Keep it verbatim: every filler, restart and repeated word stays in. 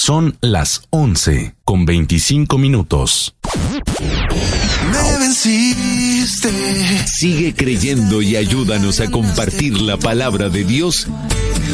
Son las once con veinticinco minutos. Me venciste. Sigue creyendo y ayúdanos a compartir la palabra de Dios